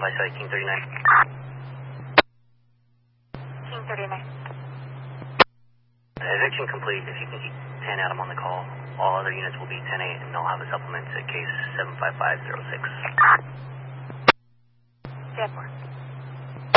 by site, King 39. King 39. Eviction complete. If you can keep 10 Adam on the call, all other units will be 10-8, and they'll have a supplement to case 75506. 10-4.